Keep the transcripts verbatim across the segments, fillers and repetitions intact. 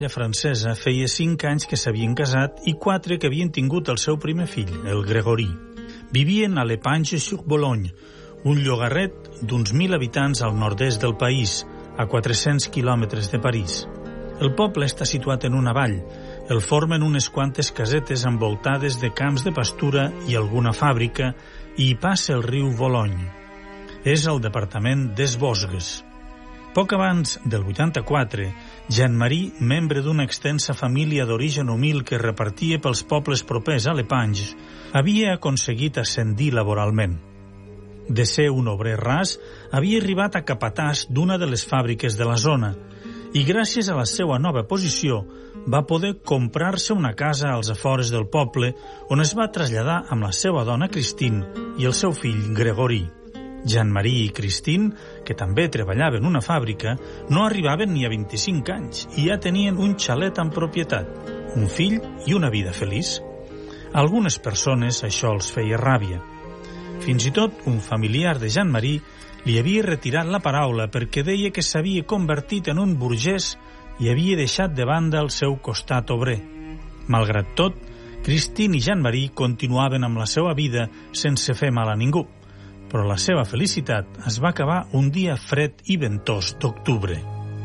La francesa feia cinc anys que s'havien casat i quatre que havien tingut el seu primer fill, el Gregorí. Vivien a Lepage-sur-Bologne, un llogarret d'uns mil habitants al nord-est del país, a quatre-cents quilòmetres de París. El poble està situat en una vall. El formen unes quantes casetes envoltades de camps de pastura i alguna fàbrica, i hi passa el riu Bologne. És el departament des Vosges. Poc abans del vuitanta-quatre, Jean-Marie, membre d'una extensa família d'origen humil que repartia pels pobles propers a Lepage, havia aconseguit ascendir laboralment. De ser un obrer ras, havia arribat a capatàs d'una de les fàbriques de la zona i gràcies a la seva nova posició va poder comprar-se una casa als afores del poble on es va traslladar amb la seva dona Christine i el seu fill Gregorí. Jean-Marie i Christine, que també treballaven en una fàbrica, no arribaven ni a vint-i-cinc anys i ja tenien un xalet en propietat, un fill i una vida feliç. A algunes persones això els feia ràbia. Fins i tot un familiar de Jean-Marie li havia retirat la paraula perquè deia que s'havia convertit en un burgès i havia deixat de banda el seu costat obrer. Malgrat tot, Christine i Jean-Marie continuaven amb la seva vida sense fer mal a ningú. Però la seva felicitat es va acabar un dia fred i ventós d'octubre.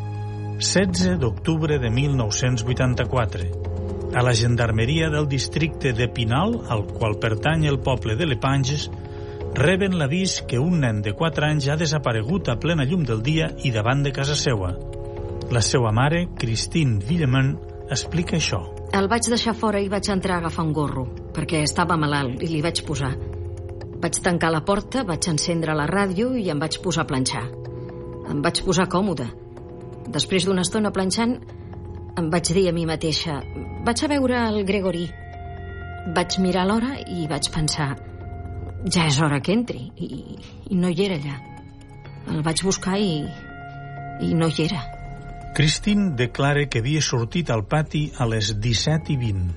setze d'octubre de mil nou-cents vuitanta-quatre. A la gendarmeria del districte d'Épinal, al qual pertany el poble de Lepage, reben l'avís que un nen de quatre anys ha desaparegut a plena llum del dia i davant de casa seua. La seva mare, Christine Villemin, explica això. El vaig deixar fora i vaig entrar a agafar un gorro, perquè estava malalt i li vaig posar. Vaig tancar la porta, vaig encendre la ràdio i em vaig posar a planxar. Em vaig posar còmode. Després d'una estona planxant, em vaig dir a mi mateixa: vaig a veure el Gregorí. Vaig mirar l'hora i vaig pensar: ja és hora que entri, i, i no hi era allà. El vaig buscar i, i no hi era. Christine declara que havia sortit al pati a les disset i vint.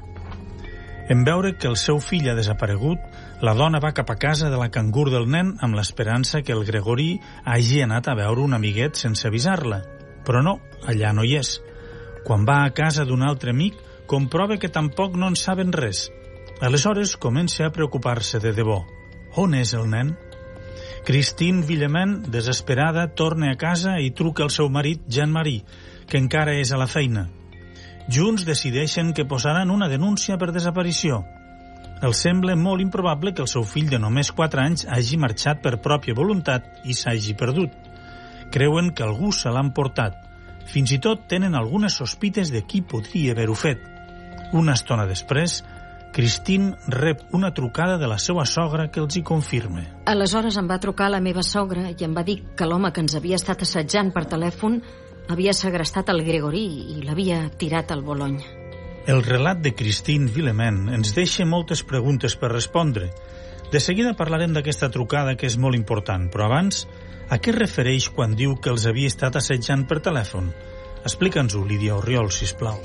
En veure que el seu fill ha desaparegut, la dona va cap a casa de la cangur del nen amb l'esperança que el Gregorí hagi anat a veure un amiguet sense avisar-la. Però no, allà no hi és. Quan va a casa d'un altre amic, comprova que tampoc no en saben res. Aleshores comença a preocupar-se de debò. On és el nen? Christine Villemin, desesperada, torna a casa i truca al seu marit, Jean-Marie, que encara és a la feina. Junts decideixen que posaran una denúncia per desaparició. Els sembla molt improbable que el seu fill de només quatre anys hagi marxat per pròpia voluntat i s'hagi perdut. Creuen que algú se l'ha emportat. Fins i tot tenen algunes sospites de qui podria haver-ho fet. Una estona després, Christine rep una trucada de la seva sogra que els hi confirma. Aleshores em va trucar la meva sogra i em va dir que l'home que ens havia estat assetjant per telèfon havia segrestat el Gregorí i l'havia tirat al Bologne. El relat de Christine Villemin ens deixa moltes preguntes per respondre. De seguida parlarem d'aquesta trucada que és molt important, però abans, a què es refereix quan diu que els havia estat assetjant per telèfon? Explica'ns-ho, Lídia Oriol, sisplau.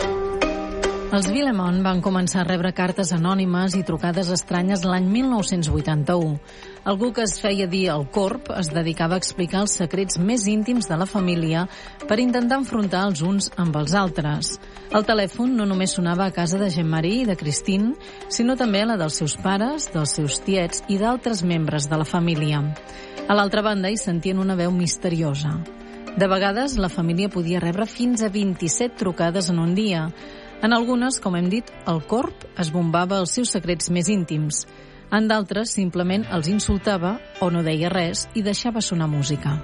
Els Villemin van començar a rebre cartes anònimes i trucades estranyes l'any mil nou-cents vuitanta-u. Algú que es feia dir el Corb es dedicava a explicar els secrets més íntims de la família per intentar enfrontar els uns amb els altres. El telèfon no només sonava a casa de Jean-Marie i de Christine, sinó també a la dels seus pares, dels seus tiets i d'altres membres de la família. A l'altra banda hi sentien una veu misteriosa. De vegades, la família podia rebre fins a vint-i-set trucades en un dia. En algunes, com hem dit, el Corb es bombava els seus secrets més íntims. En d'altres, simplement els insultava o no deia res i deixava sonar música.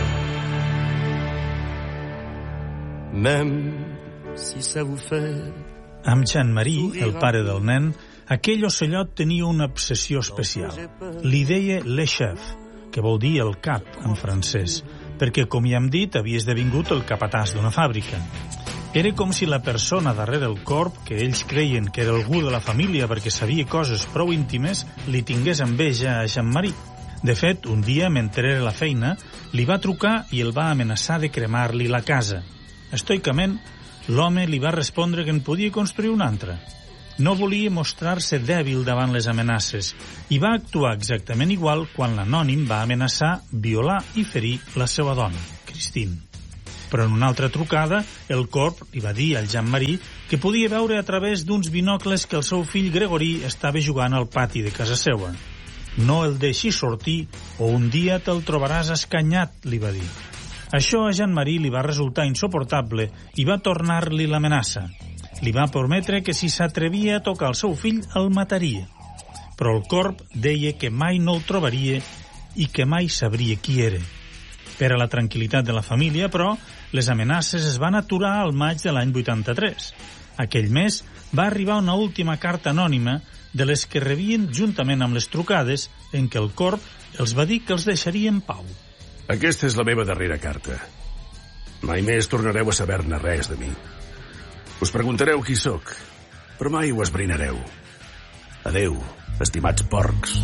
Amb Jean-Marie, el pare del nen, aquell ocellot tenia una obsessió especial. Li deia Le Chef, que vol dir el cap en francès, perquè, com ja hem dit, havia esdevingut el capatàs d'una fàbrica. Era com si la persona darrere el Corb, que ells creien que era algú de la família perquè sabia coses prou íntimes, li tingués enveja a Jean-Marie. De fet, un dia, mentre era a la feina, li va trucar i el va amenaçar de cremar-li la casa. Estoicament, l'home li va respondre que en podia construir una altra. No volia mostrar-se dèbil davant les amenaces i va actuar exactament igual quan l'anònim va amenaçar, violar i ferir la seva dona, Christine. Però en una altra trucada, el corp li va dir al Jean-Marie que podia veure a través d'uns binocles que el seu fill Gregory estava jugant al pati de casa seva. No el deixis sortir o un dia te'l trobaràs escanyat, li va dir. Això a Jean-Marie li va resultar insuportable i va tornar-li l'amenaça. Li va prometre que si s'atrevia a tocar el seu fill el mataria. Però el corp deia que mai no el trobaria i que mai sabria qui era. Per a la tranquil·litat de la família, però, les amenaces es van aturar al maig de l'any vuitanta-tres. Aquell mes va arribar una última carta anònima de les que rebien juntament amb les trucades en què el corp els va dir que els deixaria en pau. Aquesta és la meva darrera carta. Mai més tornareu a saber-ne res de mi. Us preguntareu qui sóc, però mai ho esbrinareu. Adeu, estimats porcs.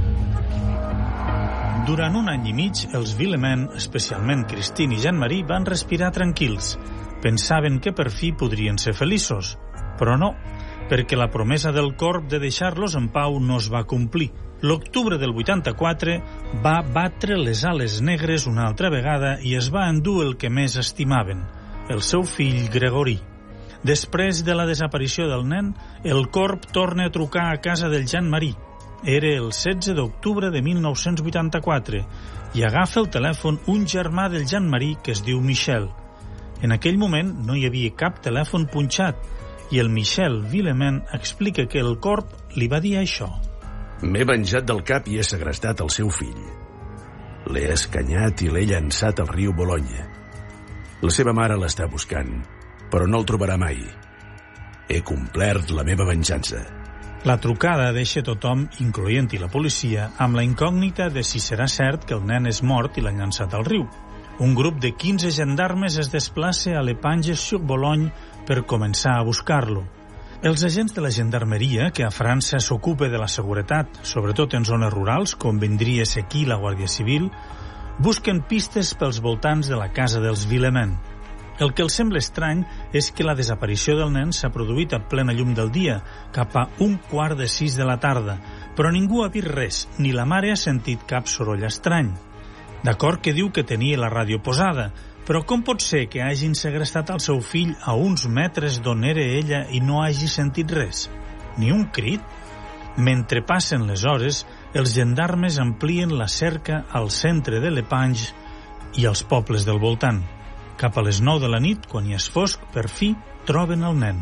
Durant un any i mig, els Villemain, especialment Christine i Jean-Marie, van respirar tranquils. Pensaven que per fi podrien ser feliços, però no, perquè la promesa del corp de deixar-los en pau no es va complir. L'octubre del vuitanta-quatre va batre les ales negres una altra vegada i es va endur el que més estimaven, el seu fill Gregory. Després de la desaparició del nen, el corp torna a trucar a casa del Jean-Marie. Era el setze d'octubre de mil nou-cents vuitanta-quatre i agafa el telèfon un germà del Jean-Marie que es diu Michel. En aquell moment no hi havia cap telèfon punxat i el Michel Villemain explica que el corp li va dir això. M'he venjat del cap i he segrestat el seu fill. L'he escanyat i l'he llançat al riu Bolonya. La seva mare l'està buscant, però no el trobarà mai. He complert la meva venjança. La trucada deixa tothom, incloent-hi la policia, amb la incògnita de si serà cert que el nen és mort i l'han llançat al riu. Un grup de quinze gendarmes es desplaça a l'Épingle-sur-Bologne per començar a buscar-lo. Els agents de la gendarmeria, que a França s'ocupa de la seguretat, sobretot en zones rurals, com vindria a ser aquí la Guàrdia Civil, busquen pistes pels voltants de la casa dels Villemain. El que els sembla estrany és que la desaparició del nen s'ha produït a plena llum del dia, cap a un quart de sis de la tarda, però ningú ha vist res, ni la mare ha sentit cap soroll estrany. D'acord que diu que tenia la ràdio posada, però com pot ser que hagin segrestat el seu fill a uns metres d'on era ella i no hagi sentit res? Ni un crit? Mentre passen les hores, els gendarmes amplien la cerca al centre de l'Épingle i als pobles del voltant. Cap a les nou de la nit, quan hi és fosc, per fi troben el nen.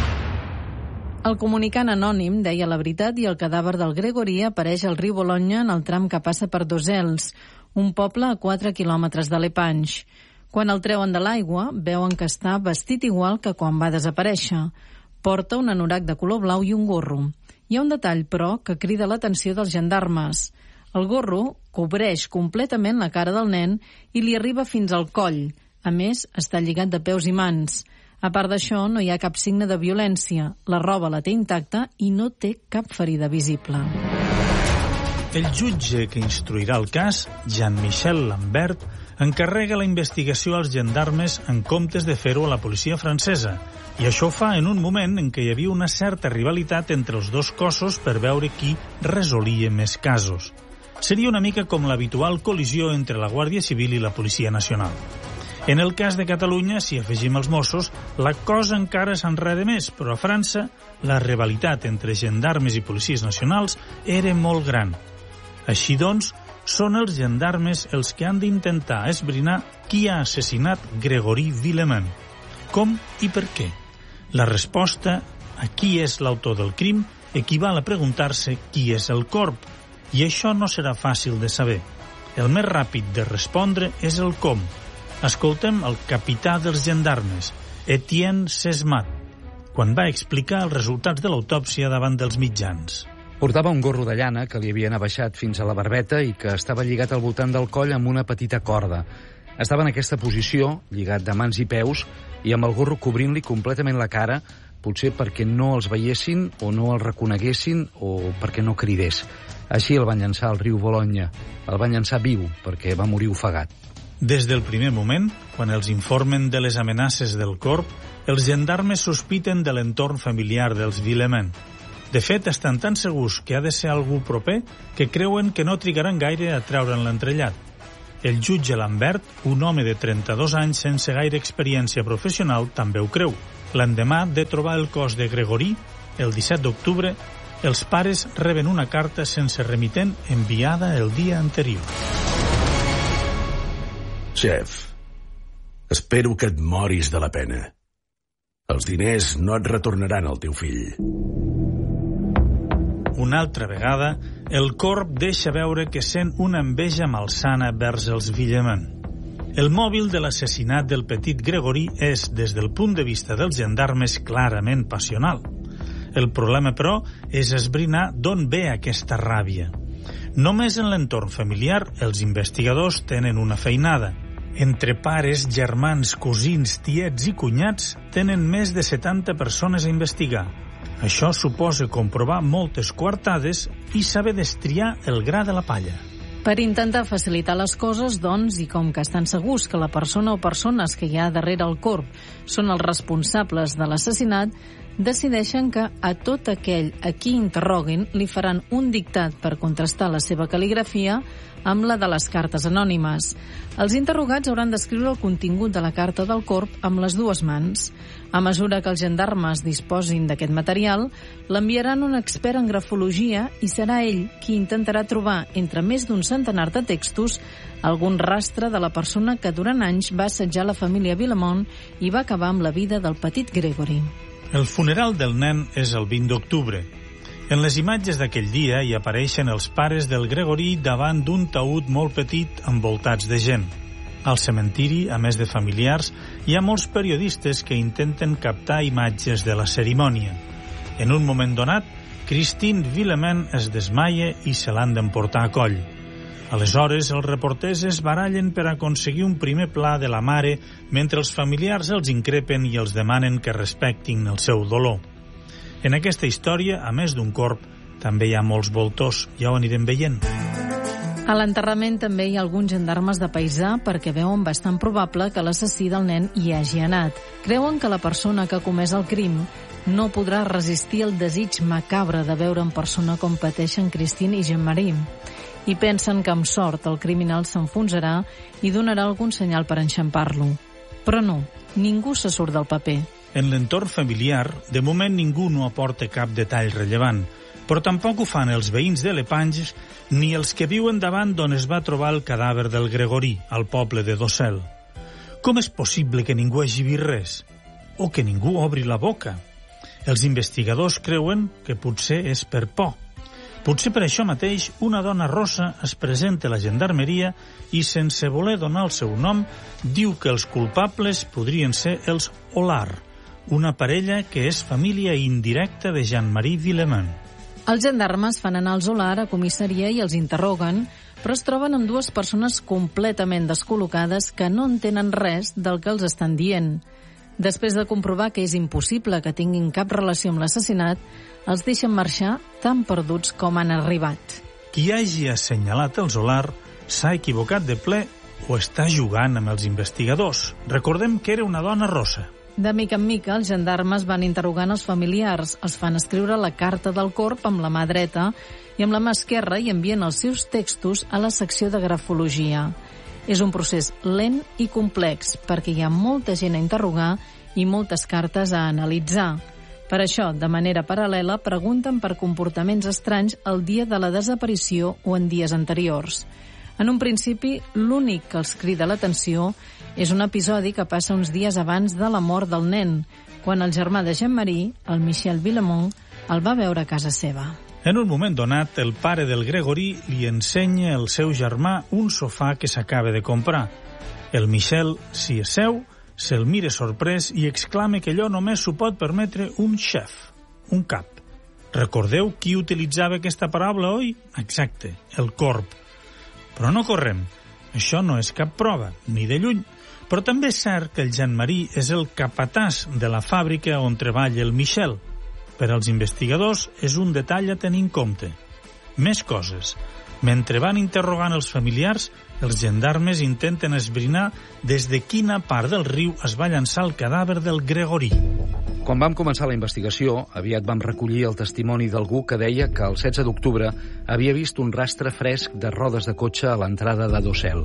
El comunicant anònim deia la veritat i el cadàver del Gregory apareix al riu Bolonya en el tram que passa per Dosels, un poble a quatre quilòmetres de l'Épingle. Quan el treuen de l'aigua, veuen que està vestit igual que quan va desaparèixer. Porta un anorac de color blau i un gorro. Hi ha un detall, però, que crida l'atenció dels gendarmes. El gorro cobreix completament la cara del nen i li arriba fins al coll. A més, està lligat de peus i mans. A part d'això, no hi ha cap signe de violència. La roba la té intacta i no té cap ferida visible. El jutge que instruirà el cas, Jean-Michel Lambert, encarrega la investigació als gendarmes en comptes de fer-ho a la policia francesa. I això fa en un moment en què hi havia una certa rivalitat entre els dos cossos per veure qui resolia més casos. Seria una mica com l'habitual col·lisió entre la Guàrdia Civil i la Policia Nacional. En el cas de Catalunya, si afegim els Mossos, la cosa encara s'enreda més, però a França la rivalitat entre gendarmes i policies nacionals era molt gran. Així doncs, són els gendarmes els que han d'intentar esbrinar qui ha assassinat Gregory Villemain. Com i per què? La resposta a qui és l'autor del crim equival a preguntar-se qui és el corp, i això no serà fàcil de saber. El més ràpid de respondre és el com. Escoltem el capità dels gendarmes, Etienne Sesmat, quan va explicar els resultats de l'autòpsia davant dels mitjans. Portava un gorro de llana que li havien abaixat fins a la barbeta i que estava lligat al voltant del coll amb una petita corda. Estava en aquesta posició, lligat de mans i peus, i amb el gorro cobrint-li completament la cara, potser perquè no els veiessin o no els reconeguessin o perquè no cridés. Així el van llançar al riu Bolonya. El van llançar viu perquè va morir ofegat. Des del primer moment, quan els informen de les amenaces del corp, els gendarmes sospiten de l'entorn familiar dels Villemain. De fet, estan tan segurs que ha de ser algú proper que creuen que no trigaran gaire a treure'n l'entrellat. El jutge Lambert, un home de trenta-dos anys sense gaire experiència professional, també ho creu. L'endemà de trobar el cos de Gregorí, el disset d'octubre, els pares reben una carta sense remitent enviada el dia anterior. Xef, espero que et moris de la pena. Els diners no et retornaran al teu fill. Una altra vegada, el corb deixa veure que sent una enveja malsana vers els Villemin. El mòbil de l'assassinat del petit Gregorí és, des del punt de vista dels gendarmes, clarament passional. El problema, però, és esbrinar d'on ve aquesta ràbia. Només en l'entorn familiar, els investigadors tenen una feinada. Entre pares, germans, cosins, tiets i cunyats, tenen més de setanta persones a investigar. Això suposa comprovar moltes coartades i saber destriar el gra de la palla. Per intentar facilitar les coses, doncs, i com que estan segurs que la persona o persones que hi ha darrere el corp són els responsables de l'assassinat, decideixen que a tot aquell a qui interroguin li faran un dictat per contrastar la seva cal·ligrafia amb la de les cartes anònimes. Els interrogats hauran d'escriure el contingut de la carta del corp amb les dues mans. A mesura que els gendarmes disposin d'aquest material, l'enviaran un expert en grafologia i serà ell qui intentarà trobar, entre més d'un centenar de textos, algun rastre de la persona que durant anys va assetjar la família Villemont i va acabar amb la vida del petit Gregory. El funeral del nen és el vint d'octubre. En les imatges d'aquell dia hi apareixen els pares del Gregorí davant d'un taüt molt petit envoltats de gent. Al cementiri, a més de familiars, hi ha molts periodistes que intenten captar imatges de la cerimònia. En un moment donat, Christine Villemin es desmaia i se l'han d'emportar a coll. Aleshores, els reporters es barallen per aconseguir un primer pla de la mare mentre els familiars els increpen i els demanen que respectin el seu dolor. En aquesta història, a més d'un corp, també hi ha molts voltors, ja ho anirem veient. A l'enterrament també hi ha alguns gendarmes de paisà perquè veuen bastant probable que l'assassí del nen hi hagi anat. Creuen que la persona que ha comès el crim no podrà resistir el desig macabre de veure en persona com pateixen Christine i Jean-Marie. I pensen que amb sort el criminal s'enfonsarà i donarà algun senyal per enxampar-lo. Però no, ningú se surt del paper. En l'entorn familiar, de moment ningú no aporta cap detall rellevant, però tampoc ho fan els veïns de Lepanges ni els que viuen davant d'on es va trobar el cadàver del Gregorí, al poble de Dossel. Com és possible que ningú hagi vist res? O que ningú obri la boca? Els investigadors creuen que potser és per por. Potser per això mateix una dona rossa es presenta a la gendarmeria i, sense voler donar el seu nom, diu que els culpables podrien ser els Olar, una parella que és família indirecta de Jean-Marie Villemin. Els gendarmes fan anar els Olar a comissaria i els interroguen, però es troben amb dues persones completament descol·locades que no entenen res del que els estan dient. Després de comprovar que és impossible que tinguin cap relació amb l'assassinat, els deixen marxar tan perduts com han arribat. Qui hagi assenyalat els Olar s'ha equivocat de ple o està jugant amb els investigadors. Recordem que era una dona rossa. De mica en mica, els gendarmes van interrogant els familiars, els fan escriure la carta del corp amb la mà dreta i amb la mà esquerra i envien els seus textos a la secció de grafologia. És un procés lent i complex perquè hi ha molta gent a interrogar i moltes cartes a analitzar. Per això, de manera paral·lela, pregunten per comportaments estranys el dia de la desaparició o en dies anteriors. En un principi, l'únic que els crida l'atenció és un episodi que passa uns dies abans de la mort del nen, quan el germà de Jean-Marie, el Michel Villemont, el va veure a casa seva. En un moment donat, el pare del Gregorí li ensenya al seu germà un sofà que s'acaba de comprar. El Michel s'hi asseu, se'l mira sorprès i exclama que allò només s'ho pot permetre un xef, un cap. Recordeu qui utilitzava aquesta paraula, oi? Exacte, el corb. Però no correm. Això no és cap prova, ni de lluny. Però també és cert que el Jean-Marie és el capatàs de la fàbrica on treballa el Michel. Per als investigadors és un detall a tenir en compte. Més coses. Mentre van interrogant els familiars, els gendarmes intenten esbrinar des de quina part del riu es va llançar el cadàver del Gregorí. Quan vam començar la investigació, aviat vam recollir el testimoni d'algú que deia que el setze d'octubre havia vist un rastre fresc de rodes de cotxe a l'entrada de Dossel.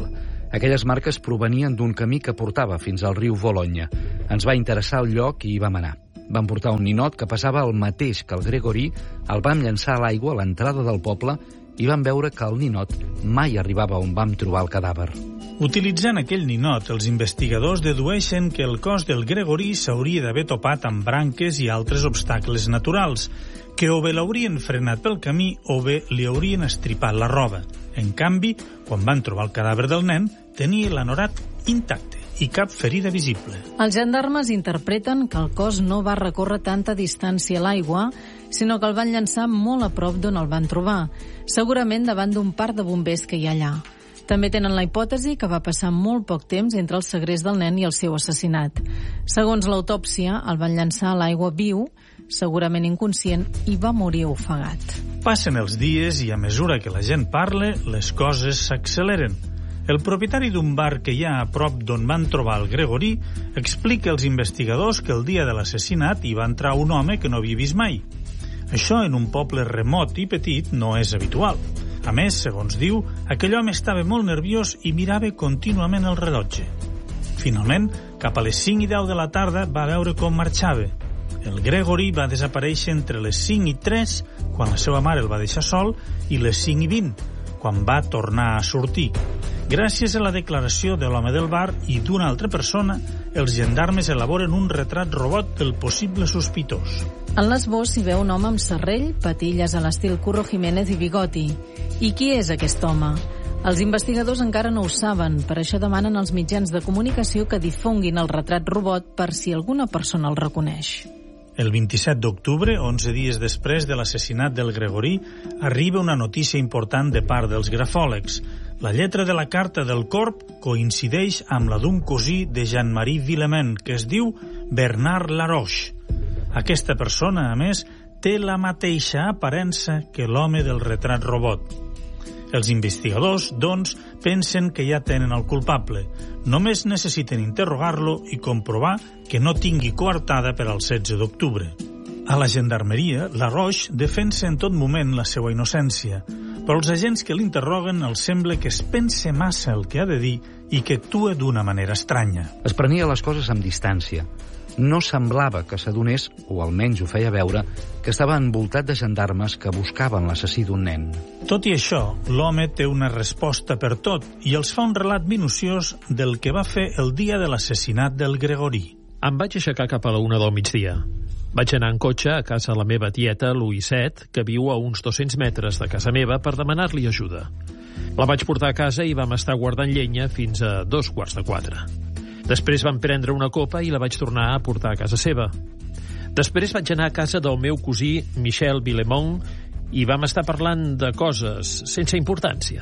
Aquelles marques provenien d'un camí que portava fins al riu Bolonya. Ens va interessar el lloc i hi vam anar. Vam portar un ninot que passava el mateix que el Gregorí, el vam llançar a l'aigua a l'entrada del poble i vam veure que el ninot mai arribava on vam trobar el cadàver. Utilitzant aquell ninot, els investigadors dedueixen que el cos del Gregorí s'hauria d'haver topat amb branques i altres obstacles naturals, que o bé l'haurien frenat pel camí o bé li haurien estripat la roba. En canvi, quan van trobar el cadàver del nen, tenia l'anorat intacte i cap ferida visible. Els gendarmes interpreten que el cos no va recórrer tanta distància a l'aigua, sinó que el van llançar molt a prop d'on el van trobar, segurament davant d'un parc de bombers que hi ha allà. També tenen la hipòtesi que va passar molt poc temps entre el segrest del nen i el seu assassinat. Segons l'autòpsia, el van llançar a l'aigua viu, segurament inconscient, i va morir ofegat. Passen els dies i a mesura que la gent parla, les coses s'acceleren. El propietari d'un bar que hi ha a prop d'on van trobar el Gregorí explica als investigadors que el dia de l'assassinat hi va entrar un home que no havia vist mai. Això en un poble remot i petit no és habitual. A més, segons diu, aquell home estava molt nerviós i mirava contínuament el rellotge. Finalment, cap a les cinc i deu de la tarda va veure com marxava. El Gregorí va desaparèixer entre les cinc i tres, quan la seva mare el va deixar sol, i les cinc i vint, quan va tornar a sortir. Gràcies a la declaració de l'home del bar i d'una altra persona, els gendarmes elaboren un retrat robot del possible sospitós. En l'esbós s'hi veu un home amb serrell, patilles a l'estil Curro Jiménez i bigoti. I qui és aquest home? Els investigadors encara no ho saben, per això demanen als mitjans de comunicació que difonguin el retrat robot per si alguna persona el reconeix. El vint-i-set d'octubre, onze dies després de l'assassinat del Gregorí, arriba una notícia important de part dels grafòlegs. La lletra de la carta del corp coincideix amb la d'un cosí de Jean-Marie Villemain, que es diu Bernard Laroche. Aquesta persona, a més, té la mateixa aparença que l'home del retrat robot. Els investigadors, doncs, pensen que ja tenen el culpable. Només necessiten interrogar-lo i comprovar que no tingui coartada per al setze d'octubre. A la gendarmeria, Laroche defensa en tot moment la seva innocència, però els agents que l'interroguen els sembla que es pense massa el que ha de dir i que actua d'una manera estranya. Es prenia les coses amb distància. No semblava que s'adonés, o almenys ho feia veure, que estava envoltat de gendarmes que buscaven l'assassí d'un nen. Tot i això, l'home té una resposta per tot i els fa un relat minuciós del que va fer el dia de l'assassinat del Gregorí. Em vaig aixecar cap a la una del migdia. Vaig anar en cotxe a casa la meva tieta, Louisette, que viu a uns dos-cents metres de casa meva, per demanar-li ajuda. La vaig portar a casa i vam estar guardant llenya fins a dos quarts de quatre. Després vam prendre una copa i la vaig tornar a portar a casa seva. Després vaig anar a casa del meu cosí Michel Villemont i vam estar parlant de coses sense importància.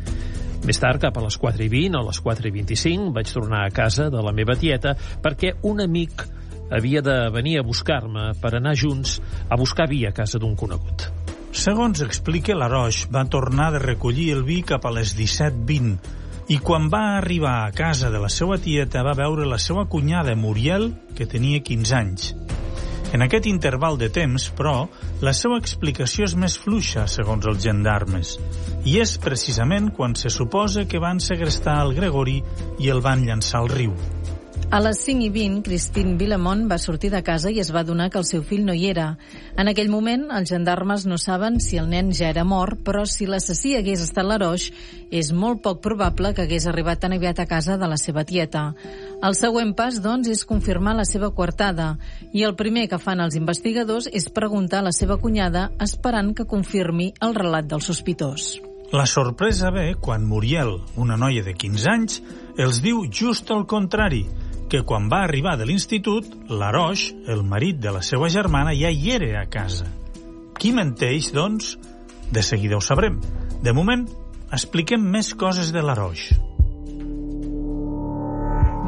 Més tard, cap a les quatre i vint o les quatre i vint-i-cinc, vaig tornar a casa de la meva tieta perquè un amic havia de venir a buscar-me per anar junts a buscar vi a casa d'un conegut. Segons explica Laroche, va tornar de recollir el vi cap a les disset vint i quan va arribar a casa de la seva tieta va veure la seva cunyada Muriel, que tenia quinze anys. En aquest interval de temps, però, la seva explicació és més fluixa, segons els gendarmes, i és precisament quan se suposa que van segrestar el Gregorí i el van llançar al riu. A les cinc i vint, Christine Villemont va sortir de casa i es va adonar que el seu fill no hi era. En aquell moment, els gendarmes no saben si el nen ja era mort, però si l'assassí hagués estat Laroche, és molt poc probable que hagués arribat tan aviat a casa de la seva tieta. El següent pas, doncs, és confirmar la seva coartada, i el primer que fan els investigadors és preguntar a la seva cunyada esperant que confirmi el relat del sospitós. La sorpresa ve quan Muriel, una noia de quinze anys, els diu just el contrari, que quan va arribar de l'institut, Laroche, el marit de la seva germana, ja hi era a casa. Qui menteix, doncs? De seguida ho sabrem. De moment, expliquem més coses de Laroche.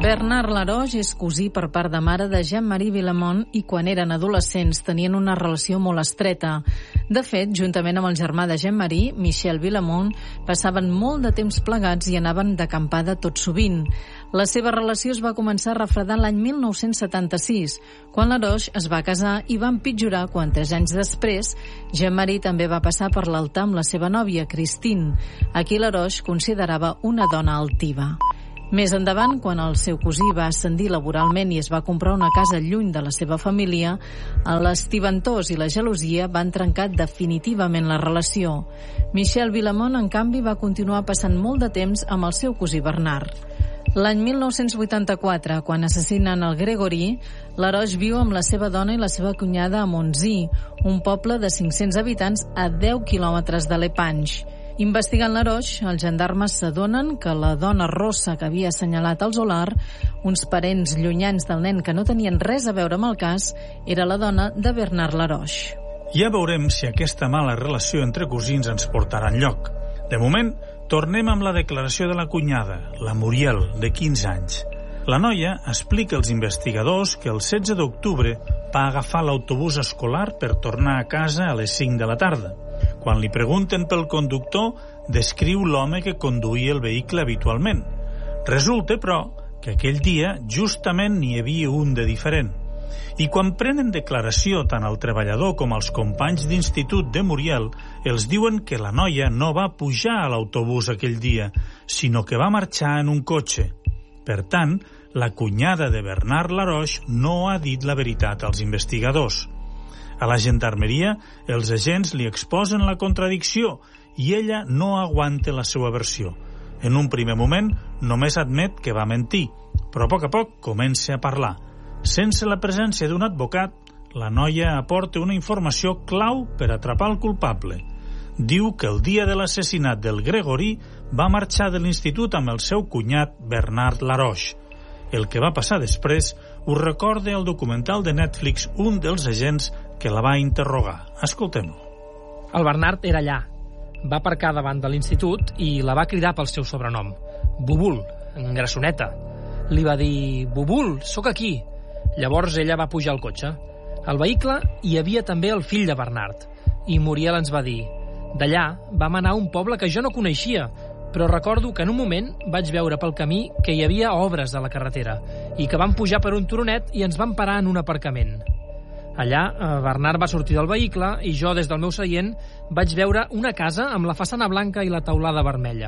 Bernard Laroche és cosí per part de mare de Jean-Marie Villemont i quan eren adolescents tenien una relació molt estreta. De fet, juntament amb el germà de Jean-Marie, Michel Villemont, passaven molt de temps plegats i anaven d'acampada tot sovint. La seva relació es va començar a refredar l'any mil nou-cents setanta-sis, quan Laroche es va casar i va empitjorar quan, tres anys després, Jean-Marie també va passar per l'altar amb la seva nòvia, Christine, a qui Laroche considerava una dona altiva. Més endavant, quan el seu cosí va ascendir laboralment i es va comprar una casa lluny de la seva família, l'estiventós i la gelosia van trencar definitivament la relació. Michel Villemont, en canvi, va continuar passant molt de temps amb el seu cosí Bernard. L'any mil nou-cents vuitanta-quatre, quan assassinen el Gregory, Laroche viu amb la seva dona i la seva cunyada a Monzy, un poble de cinc-cents habitants a deu quilòmetres de Lepange. Investigant Laroche, els gendarmes s'adonen que la dona rossa que havia assenyalat el Zolar, uns parents llunyans del nen que no tenien res a veure amb el cas, era la dona de Bernard Laroche. Ja veurem si aquesta mala relació entre cosins ens portarà enlloc. De moment, tornem amb la declaració de la cunyada, la Muriel, de quinze anys. La noia explica als investigadors que el setze d'octubre va agafar l'autobús escolar per tornar a casa a les cinc de la tarda. Quan li pregunten pel conductor, descriu l'home que conduïa el vehicle habitualment. Resulta, però, que aquell dia justament n'hi havia un de diferent. I quan prenen declaració tant el treballador com els companys d'institut de Muriel, els diuen que la noia no va pujar a l'autobús aquell dia, sinó que va marxar en un cotxe. Per tant, la cunyada de Bernard Laroche no ha dit la veritat als investigadors. A la gendarmeria, els agents li exposen la contradicció i ella no aguanta la seva versió. En un primer moment, només admet que va mentir, però a poc a poc comença a parlar. Sense la presència d'un advocat, la noia aporta una informació clau per atrapar el culpable. Diu que el dia de l'assassinat del Gregory va marxar de l'institut amb el seu cunyat Bernard Laroche. El que va passar després ho recorda el documental de Netflix un dels agents que la va interrogar. Escoltem-lo. El Bernard era allà. Va aparcar davant de l'institut i la va cridar pel seu sobrenom. Bubul, en grassoneta. Li va dir, Bubul, sóc aquí. Llavors ella va pujar al cotxe. Al vehicle hi havia també el fill de Bernard. I Muriel ens va dir, d'allà vam anar a un poble que jo no coneixia, però recordo que en un moment vaig veure pel camí que hi havia obres de la carretera i que vam pujar per un turonet i ens vam parar en un aparcament. Allà, Bernard va sortir del vehicle i jo, des del meu seient, vaig veure una casa amb la façana blanca i la teulada vermella.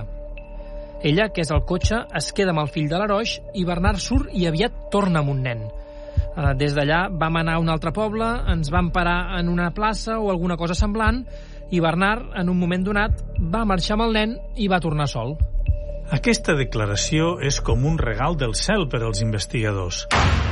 Ella, que és al cotxe, es queda amb el fill de Laroche i Bernard surt i aviat torna amb un nen. Des d'allà vam anar a un altre poble, ens vam parar en una plaça o alguna cosa semblant i Bernard, en un moment donat, va marxar amb el nen i va tornar sol. Aquesta declaració és com un regal del cel per als investigadors.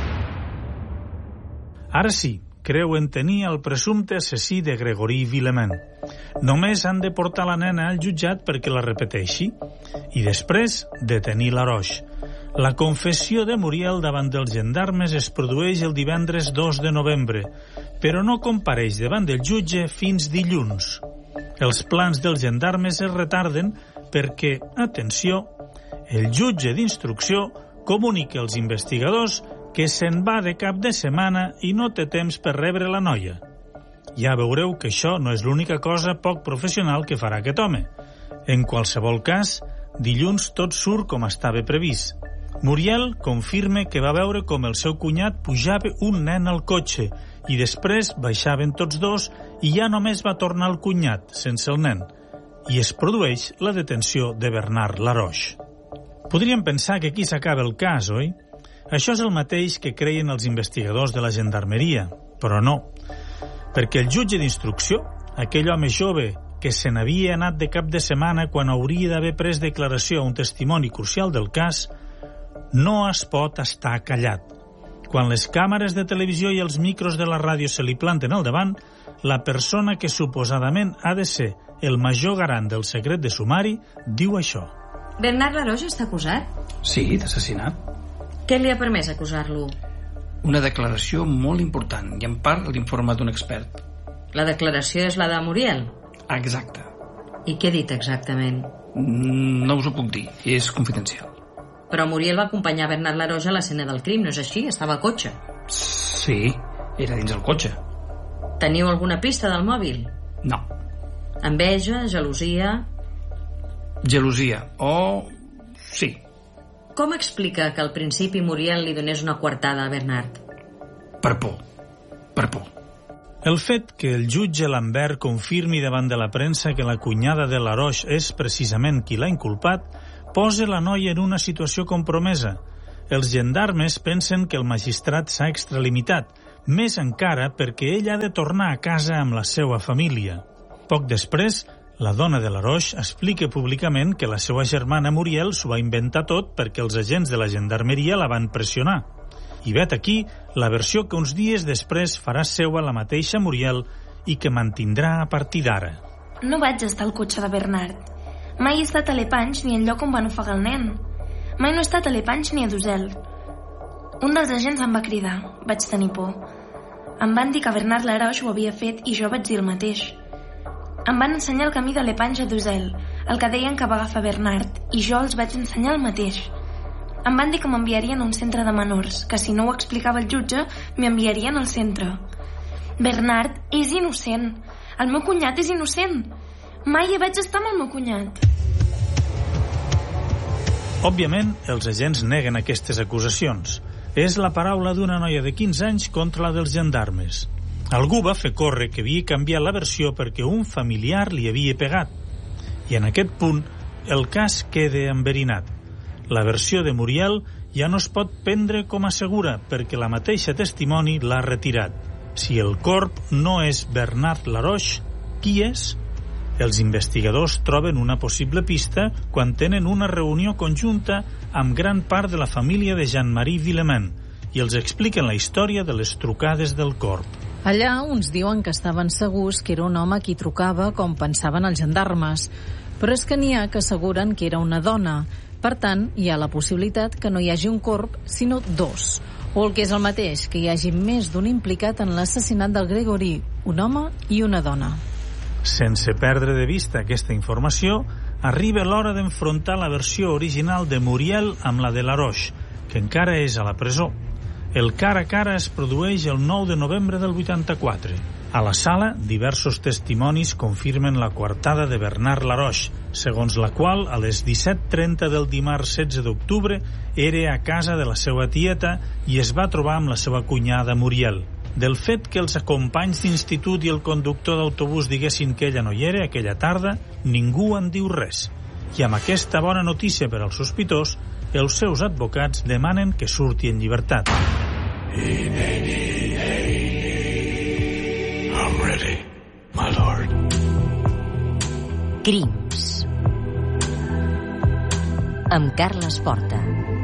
Ara sí, creuen tenir el presumpte assassí de Gregory Villemont. Només han de portar la nena al jutjat perquè la repeteixi i després detenir Laroche. La confessió de Muriel davant dels gendarmes es produeix el divendres dos de novembre, però no compareix davant del jutge fins dilluns. Els plans dels gendarmes es retarden perquè, atenció, el jutge d'instrucció comunica als investigadors que se'n va de cap de setmana i no té temps per rebre la noia. Ja veureu que això no és l'única cosa poc professional que farà aquest home. En qualsevol cas, dilluns tot surt com estava previst. Muriel confirma que va veure com el seu cunyat pujava un nen al cotxe i després baixaven tots dos i ja només va tornar el cunyat, sense el nen. I es produeix la detenció de Bernard Laroche. Podríem pensar que aquí s'acaba el cas, oi? Això és el mateix que creien els investigadors de la gendarmeria, però no. Perquè el jutge d'instrucció, aquell home jove que se n'havia anat de cap de setmana quan hauria d'haver pres declaració a un testimoni crucial del cas, no es pot estar callat. Quan les càmeres de televisió i els micros de la ràdio se li planten al davant, la persona que suposadament ha de ser el major garant del secret de sumari diu això. Bernard Laroche està acusat? Sí, d'assassinat. Què li ha permès acusar-lo? Una declaració molt important i en part l'informe d'un expert. La declaració és la de Muriel? Exacte. I què ha dit exactament? No us ho puc dir, és confidencial. Però Muriel va acompanyar Bernard Laroche a l'escena del crim, no és així? Estava al cotxe. Sí, era dins el cotxe. Teniu alguna pista del mòbil? No. Enveja, gelosia... Gelosia, o... sí. Com explica que al principi Muriel li donés una coartada a Bernard? Per por. Per por. El fet que el jutge Lambert confirmi davant de la premsa que la cunyada de Laroche és precisament qui l'ha inculpat posa la noia en una situació compromesa. Els gendarmes pensen que el magistrat s'ha extralimitat, més encara perquè ell ha de tornar a casa amb la seva família. Poc després, la dona de Laroche explica públicament que la seva germana Muriel s'ho va inventar tot perquè els agents de la gendarmeria la van pressionar. I vet aquí la versió que uns dies després farà seua la mateixa Muriel i que mantindrà a partir d'ara. No vaig estar al cotxe de Bernard. Mai he estat a l'Epanys ni al lloc on van ofegar el nen. Mai no he estat a l'Epanys ni a Dosel. Un dels agents em va cridar. Vaig tenir por. Em van dir que Bernard Laroche ho havia fet i jo vaig dir el mateix. Em van ensenyar el camí de l'Epanys a Dosel, el que deien que va agafar Bernard, i jo els vaig ensenyar el mateix. Em van dir que m'enviarien a un centre de menors, que si no ho explicava el jutge, m'enviarien al centre. Bernard és innocent. El meu cunyat és innocent. Mai hi vaig estar amb el meu cunyat. Òbviament, els agents neguen aquestes acusacions. És la paraula d'una noia de quinze anys contra la dels gendarmes. Algú va fer córrer que havia canviat la versió perquè un familiar li havia pegat. I en aquest punt, el cas queda enverinat. La versió de Muriel ja no es pot prendre com a segura perquè la mateixa testimoni l'ha retirat. Si el corp no és Bernard Laroche, qui és? Els investigadors troben una possible pista quan tenen una reunió conjunta amb gran part de la família de Jean-Marie Villemain i els expliquen la història de les trucades del corp. Allà uns diuen que estaven segurs que era un home qui trucava com pensaven els gendarmes, però és que n'hi ha que asseguren que era una dona. Per tant, hi ha la possibilitat que no hi hagi un corp, sinó dos. O el que és el mateix, que hi hagi més d'un implicat en l'assassinat del Gregory, un home i una dona. Sense perdre de vista aquesta informació, arriba l'hora d'enfrontar la versió original de Muriel amb la de Laroche, que encara és a la presó. El cara a cara es produeix el nou de novembre del vuitanta-quatre. A la sala, diversos testimonis confirmen la coartada de Bernard Laroche, segons la qual a les disset trenta del dimarts setze d'octubre era a casa de la seva tieta i es va trobar amb la seva cunyada Muriel. Del fet que els companys d'institut i el conductor d'autobús diguessin que ella no hi era aquella tarda, ningú en diu res. I amb aquesta bona notícia per al sospitós, els seus advocats demanen que surti en llibertat. I'm ready, my lord. Crims amb Carles Porta.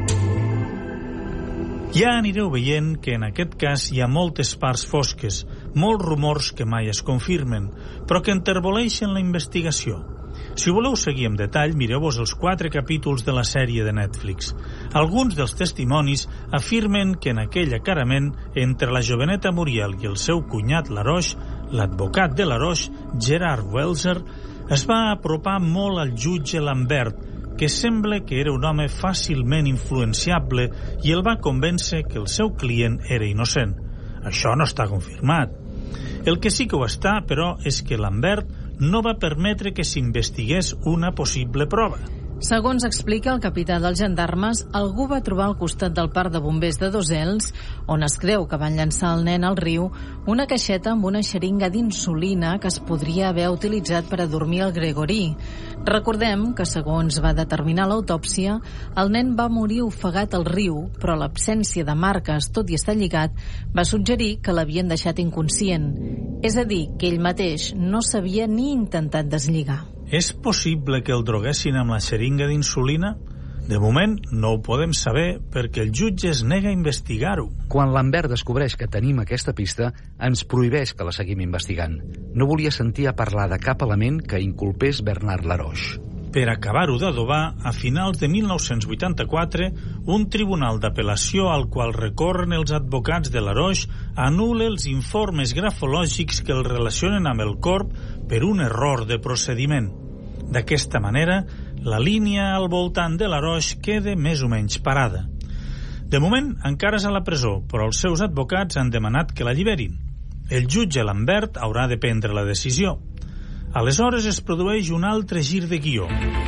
Ja anireu veient que en aquest cas hi ha moltes parts fosques, molts rumors que mai es confirmen, però que enterboleixen la investigació. Si voleu seguir amb detall, mireu-vos els quatre capítols de la sèrie de Netflix. Alguns dels testimonis afirmen que en aquell acarament entre la joveneta Muriel i el seu cunyat Laroche, l'advocat de Laroche, Gerard Welser, es va apropar molt al jutge Lambert, que sembla que era un home fàcilment influenciable i el va convèncer que el seu client era innocent. Això no està confirmat. El que sí que ho està, però, és que Lambert no va permetre que s'investigués una possible prova. Segons explica el capità dels gendarmes, algú va trobar al costat del parc de bombers de Dosels, on es creu que van llançar el nen al riu, una caixeta amb una xeringa d'insulina que es podria haver utilitzat per adormir el Gregory. Recordem que, segons va determinar l'autòpsia, el nen va morir ofegat al riu, però l'absència de marques, tot i estar lligat, va suggerir que l'havien deixat inconscient. És a dir, que ell mateix no s'havia ni intentat deslligar. És possible que el droguessin amb la xeringa d'insulina? De moment no ho podem saber perquè el jutge es nega a investigar-ho. Quan Lambert descobreix que tenim aquesta pista, ens prohibeix que la seguim investigant. No volia sentir a parlar de cap element que inculpés Bernard Laroche. Per acabar-ho d'adobar, a finals de mil nou-cents vuitanta-quatre, un tribunal d'apel·lació al qual recorren els advocats de Laroche anul·la els informes grafològics que el relacionen amb el corp per un error de procediment. D'aquesta manera, la línia al voltant de l'Aroix queda més o menys parada. De moment encara és a la presó, però els seus advocats han demanat que l'alliberin. El jutge Lambert haurà de prendre la decisió. Aleshores es produeix un altre gir de guió.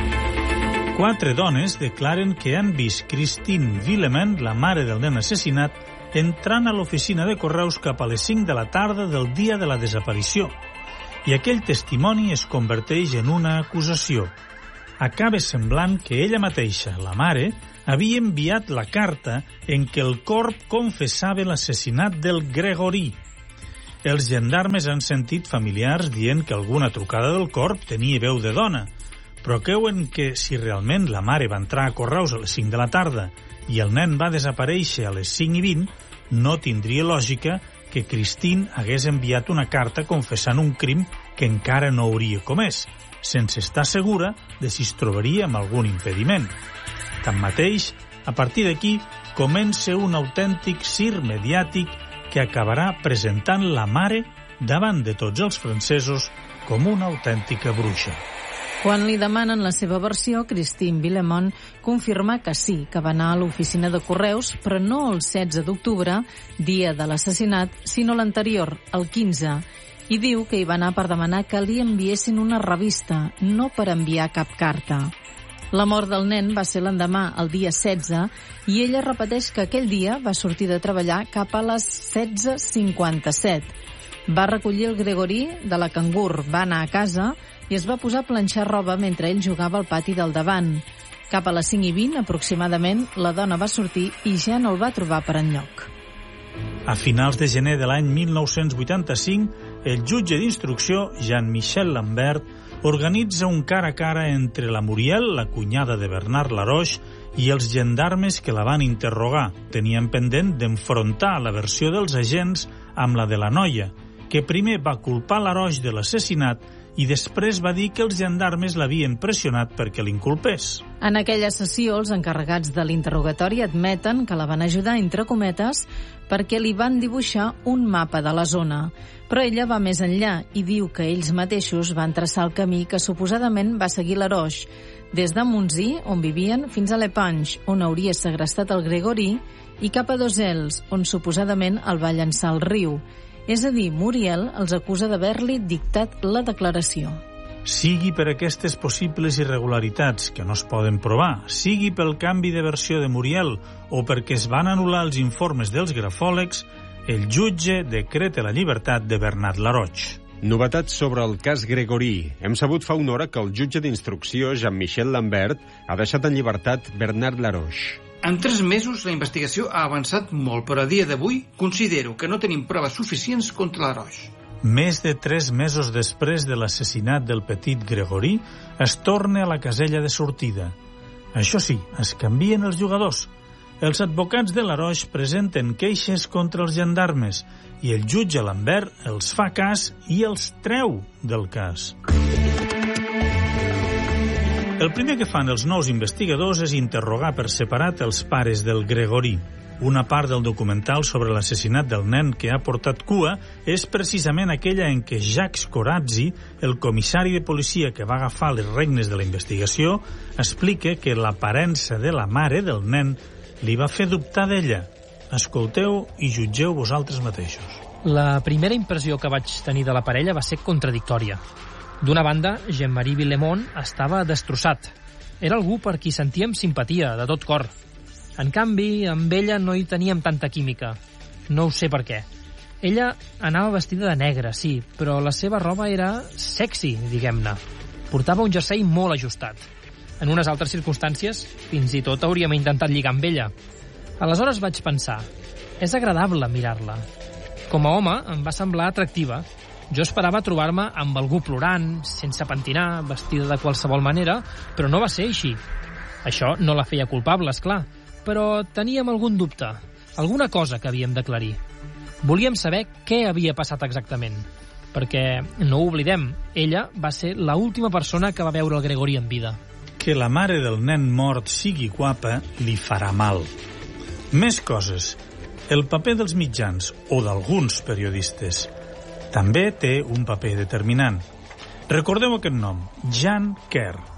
Quatre dones declaren que han vist Christine Villemain, la mare del nen assassinat, entrant a l'oficina de correus cap a les cinc de la tarda del dia de la desaparició. I aquell testimoni es converteix en una acusació. Acaba semblant que ella mateixa, la mare, havia enviat la carta en què el corp confessava l'assassinat del Gregorí. Els gendarmes han sentit familiars dient que alguna trucada del corp tenia veu de dona, però creuen que si realment la mare va entrar a correus a les cinc de la tarda i el nen va desaparèixer a les cinc i vint, no tindria lògica que Christine hagués enviat una carta confessant un crim que encara no hauria comès, sense estar segura de si es trobaria amb algun impediment. Tanmateix, a partir d'aquí, comença un autèntic cir mediàtic que acabarà presentant la mare davant de tots els francesos com una autèntica bruixa. Quan li demanen la seva versió, Christine Villemain confirma que sí, que va anar a l'oficina de correus, però no el setze d'octubre, dia de l'assassinat, sinó l'anterior, el quinze, i diu que hi va anar per demanar que li enviessin una revista, no per enviar cap carta. La mort del nen va ser l'endemà, el dia setze, i ella repeteix que aquell dia va sortir de treballar cap a les setze cinquanta-set. Va recollir el Gregorí de la Cangur, va anar a casa i es va posar a planxar roba mentre ell jugava al pati del davant. Cap a les cinc i vint, aproximadament, la dona va sortir i ja no el va trobar per enlloc. A finals de gener de l'any mil nou-cents vuitanta-cinc, el jutge d'instrucció, Jean-Michel Lambert, organitza un cara a cara entre la Muriel, la cunyada de Bernard Laroche, i els gendarmes que la van interrogar. Tenien pendent d'enfrontar la versió dels agents amb la de la noia, que primer va culpar Laroche de l'assassinat i després va dir que els gendarmes l'havien pressionat perquè l'inculpés. En aquella sessió, els encarregats de l'interrogatori admeten que la van ajudar, entre cometes, perquè li van dibuixar un mapa de la zona. Però ella va més enllà i diu que ells mateixos van traçar el camí que suposadament va seguir Laroche, des de Montsí, on vivien, fins a Lepange, on hauria segrestat el Gregorí, i cap a Dosels, on suposadament el va llançar al riu. És a dir, Muriel els acusa d'haver-li dictat la declaració. Sigui per aquestes possibles irregularitats que no es poden provar, sigui pel canvi de versió de Muriel o perquè es van anul·lar els informes dels grafòlegs, el jutge decreta la llibertat de Bernard Laroche. Novetats sobre el cas Gregorí. Hem sabut fa una hora que el jutge d'instrucció, Jean-Michel Lambert, ha deixat en llibertat Bernard Laroche. En tres mesos la investigació ha avançat molt, però a dia d'avui considero que no tenim proves suficients contra Laroche. Més de tres mesos després de l'assassinat del petit Gregorí, es torna a la casella de sortida. Això sí, es canvien els jugadors. Els advocats de Laroche presenten queixes contra els gendarmes i el jutge Lambert els fa cas i els treu del cas. El primer que fan els nous investigadors és interrogar per separat els pares del Gregorí. Una part del documental sobre l'assassinat del nen que ha portat cua és precisament aquella en què Jacques Corazzi, el comissari de policia que va agafar les regnes de la investigació, explica que l'aparença de la mare del nen li va fer dubtar d'ella. Escolteu i jutgeu vosaltres mateixos. La primera impressió que vaig tenir de la parella va ser contradictòria. D'una banda, Jean-Marie Villemain estava destrossat. Era algú per qui sentíem simpatia, de tot cor. En canvi, amb ella no hi teníem tanta química. No ho sé per què. Ella anava vestida de negre, sí, però la seva roba era sexy, diguem-ne. Portava un jersei molt ajustat. En unes altres circumstàncies, fins i tot hauríem intentat lligar amb ella. Aleshores vaig pensar, és agradable mirar-la. Com a home, em va semblar atractiva. Jo esperava trobar-me amb algú plorant, sense pentinar, vestida de qualsevol manera, però no va ser així. Això no la feia culpable, és clar, però teníem algun dubte, alguna cosa que havíem d'aclarir. Volíem saber què havia passat exactament, perquè, no ho oblidem, ella va ser l'última persona que va veure el Gregorí en vida. Que la mare del nen mort sigui guapa li farà mal. Més coses. El paper dels mitjans, o d'alguns periodistes, també té un paper determinant. Recordeu aquest nom, Jean Kerr.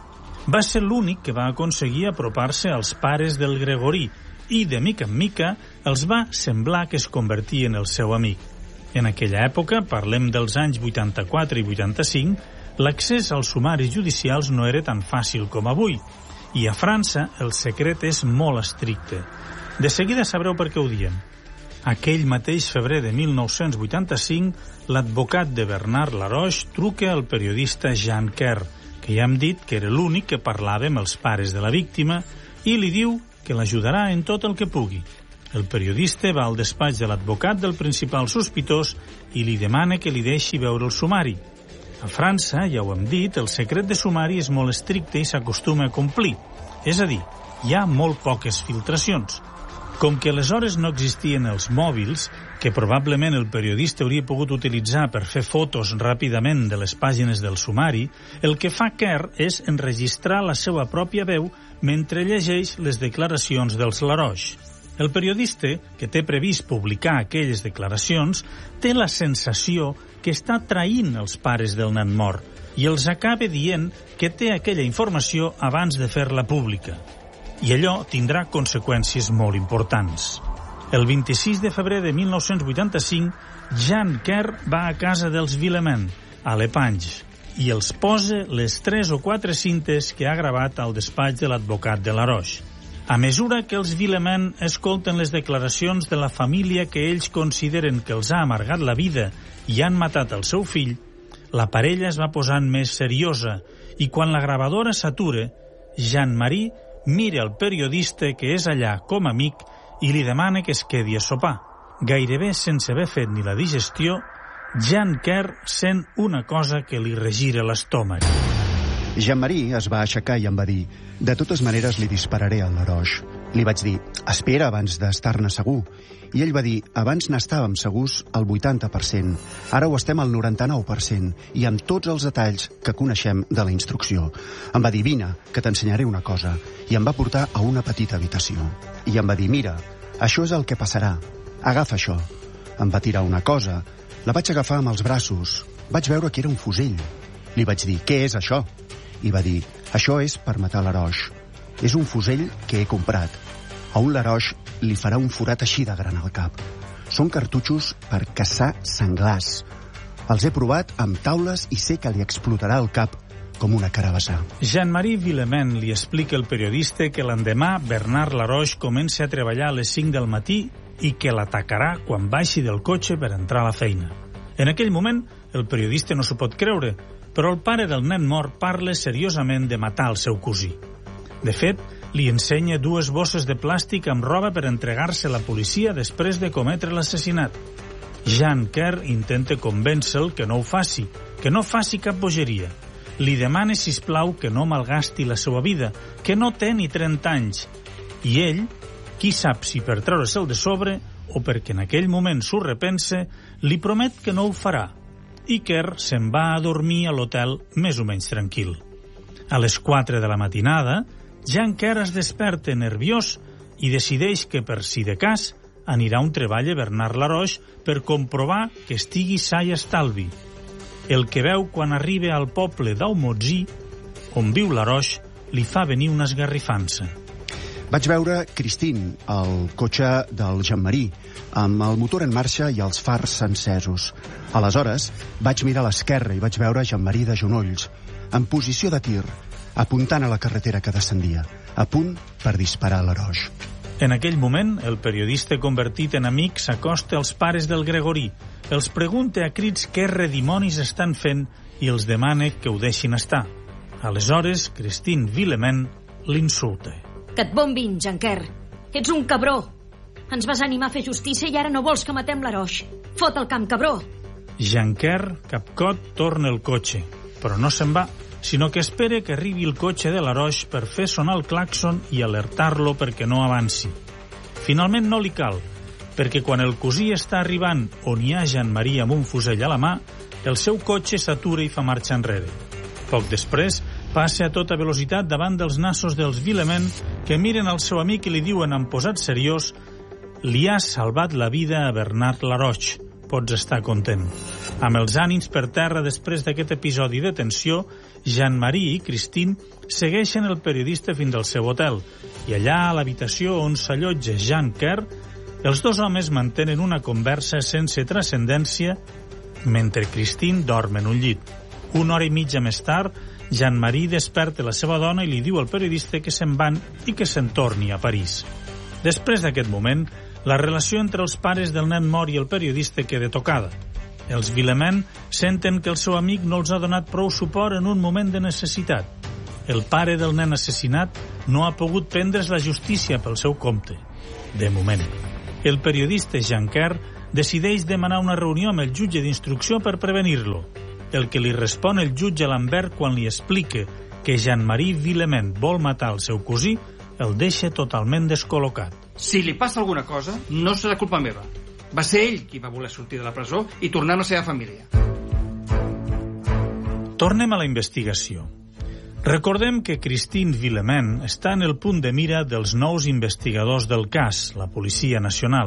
Va ser l'únic que va aconseguir apropar-se als pares del Gregorí i, de mica en mica, els va semblar que es convertia en el seu amic. En aquella època, parlem dels anys vuitanta-quatre i vuitanta-cinc, l'accés als sumaris judicials no era tan fàcil com avui, i a França el secret és molt estricte. De seguida sabreu per què ho diem. Aquell mateix febrer de mil nou-cents vuitanta-cinc, l'advocat de Bernard Laroche truca al periodista Jean Kerr, que ja hem dit que era l'únic que parlava amb els pares de la víctima, i li diu que l'ajudarà en tot el que pugui. El periodista va al despatx de l'advocat del principal sospitós i li demana que li deixi veure el sumari. A França, ja ho hem dit, el secret de sumari és molt estricte i s'acostuma a complir. És a dir, hi ha molt poques filtracions. Com que aleshores no existien els mòbils, que probablement el periodista hauria pogut utilitzar per fer fotos ràpidament de les pàgines del sumari, el que fa Kerr és enregistrar la seva pròpia veu mentre llegeix les declaracions dels Laroche. El periodista, que té previst publicar aquelles declaracions, té la sensació que està traint els pares del nen mort i els acaba dient que té aquella informació abans de fer-la pública. I allò tindrà conseqüències molt importants. El vint-i-sis de febrer de mil nou-cents vuitanta-cinc, Jean Kerr va a casa dels Villemain, a Lepage, i els posa les tres o quatre cintes que ha gravat al despatx de l'advocat de Laroche. A mesura que els Villemain escolten les declaracions de la família que ells consideren que els ha amargat la vida i han matat el seu fill, la parella es va posant més seriosa i quan la gravadora s'atura, Jean-Marie mira el periodista que és allà com a amic i li demana que es quedi a sopar. Gairebé sense haver fet ni la digestió, Jean Kerr sent una cosa que li regira l'estómac. Jean-Marie es va aixecar i em va dir: de totes maneres li dispararé al Laroche. Li vaig dir: espera abans d'estar-ne segur. I ell va dir: abans n'estàvem segurs al vuitanta per cent. Ara ho estem al noranta-nou per cent i amb tots els detalls que coneixem de la instrucció. Em va dir: vine, que t'ensenyaré una cosa. I em va portar a una petita habitació. I em va dir: mira, això és el que passarà. Agafa això. Em va tirar una cosa. La vaig agafar amb els braços. Vaig veure que era un fusell. Li vaig dir: què és això? I va dir: això és per matar Laroche. És un fusell que he comprat. A un Laroche li farà un forat així de gran al cap. Són cartutxos per caçar senglars. Els he provat amb taules i sé que li explotarà el cap com una carabassà. Jean-Marie Villemain li explica al periodista que l'endemà Bernard Laroche comença a treballar a les cinc del matí i que l'atacarà quan baixi del cotxe per entrar a la feina. En aquell moment, el periodista no s'ho pot creure, però el pare del nen mort parla seriosament de matar el seu cosí. De fet, li ensenya dues bosses de plàstic amb roba per entregar-se a la policia després de cometre l'assassinat. Jean Kerr intenta convèncer-lo que no ho faci, que no faci cap bogeria. Li demana, sisplau, que no malgasti la seva vida, que no té ni trenta anys. I ell, qui sap si per treure-se'l de sobre o perquè en aquell moment s'ho repensa, li promet que no ho farà. I Kerr se'n va a dormir a l'hotel més o menys tranquil. A les quatre de la matinada, Jean Kerr es desperta nerviós i decideix que, per si de cas, anirà a un treball a Bernard Laroche per comprovar que estigui sa i estalvi. El que veu quan arriba al poble d'Aumotsy, on viu Laroche, li fa venir una esgarrifança. Vaig veure Christine, el cotxe del Jean-Marie, amb el motor en marxa i els fars encesos. Aleshores, vaig mirar a l'esquerra i vaig veure Jean-Marie de genolls, en posició de tir, apuntant a la carretera que descendia, a punt per disparar a Laroche. En aquell moment, el periodista convertit en amic s'acosta als pares del Gregorí, els pregunta a crits què redimonis estan fent i els demana que ho deixin estar. Aleshores, Christine Villemain l'insulta. Que et bombin, Jean Kerr. Ets un cabró. Ens vas animar a fer justícia i ara no vols que matem Laroche. Fot el camp, cabró. Jean Kerr, capcot, torna el cotxe, però no se'n va, sinó que espera que arribi el cotxe de Laroche per fer sonar el clàxon i alertar-lo perquè no avanci. Finalment no li cal, perquè quan el cosí està arribant on hi ha Jean-Marie amb un fusell a la mà, el seu cotxe s'atura i fa marxa enrere. Poc després, passa a tota velocitat davant dels nassos dels Villemain que miren al seu amic i li diuen amb posat seriós: li has salvat la vida a Bernard Laroche, pots estar content. Amb els ànims per terra després d'aquest episodi de tensió, Jean-Marie i Christine segueixen el periodista fins al seu hotel i allà, a l'habitació on s'allotja Jean Kerr, els dos homes mantenen una conversa sense transcendència mentre Christine dorm en un llit. Una hora i mitja més tard, Jean-Marie desperta la seva dona i li diu al periodista que se'n van i que se'n torni a París. Després d'aquest moment, la relació entre els pares del nen mort i el periodista queda tocada. Els Villemain senten que el seu amic no els ha donat prou suport en un moment de necessitat. El pare del nen assassinat no ha pogut prendre's la justícia pel seu compte. De moment. El periodista Jean Kerr decideix demanar una reunió amb el jutge d'instrucció per prevenir-lo. El que li respon el jutge Lambert quan li explica que Jean-Marie Villemain vol matar el seu cosí el deixa totalment descol·locat. Si li passa alguna cosa, no serà culpa meva. Va ser ell qui va voler sortir de la presó i tornar a la seva família. Tornem a la investigació. Recordem que Christine Villemain està en el punt de mira dels nous investigadors del cas, la Policia Nacional.